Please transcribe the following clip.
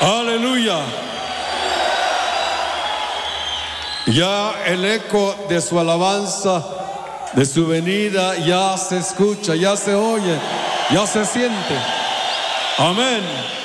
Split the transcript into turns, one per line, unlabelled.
Aleluya. Ya el eco de su alabanza, de su venida, ya se escucha, ya se oye, ya se siente. Amén.